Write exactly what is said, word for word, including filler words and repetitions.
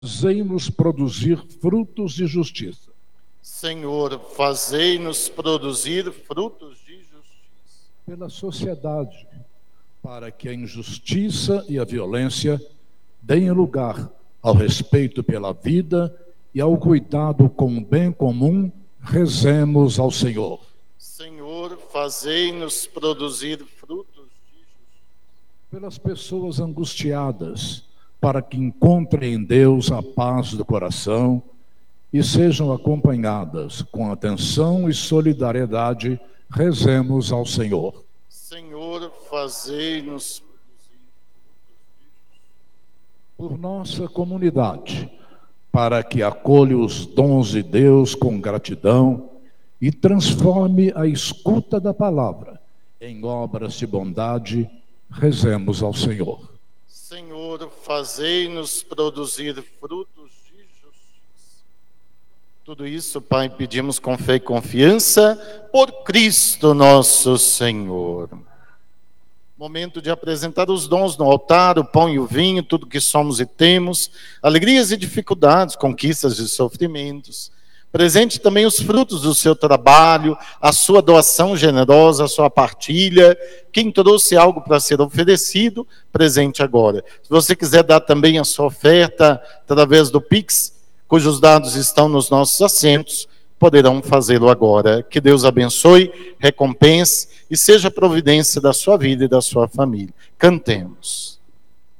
fazei-nos produzir frutos de justiça. Senhor, fazei-nos produzir frutos de justiça. Pela sociedade, para que a injustiça e a violência deem lugar ao respeito pela vida e ao cuidado com o bem comum, rezemos ao Senhor. Senhor, fazei-nos produzir frutos de justiça. Pelas pessoas angustiadas, para que encontrem em Deus a paz do coração e sejam acompanhadas com atenção e solidariedade, rezemos ao Senhor. Senhor, fazei-nos por nossa comunidade, para que acolha os dons de Deus com gratidão e transforme a escuta da palavra em obras de bondade, rezemos ao Senhor. Senhor, fazei-nos produzir frutos de justiça. Tudo isso, Pai, pedimos com fé e confiança por Cristo nosso Senhor. Momento de apresentar os dons no altar, o pão e o vinho, tudo que somos e temos, alegrias e dificuldades, conquistas e sofrimentos. Presente também os frutos do seu trabalho, a sua doação generosa, a sua partilha. Quem trouxe algo para ser oferecido, presente agora. Se você quiser dar também a sua oferta através do Pix, cujos dados estão nos nossos assentos, poderão fazê-lo agora. Que Deus abençoe, recompense e seja providência da sua vida e da sua família. Cantemos.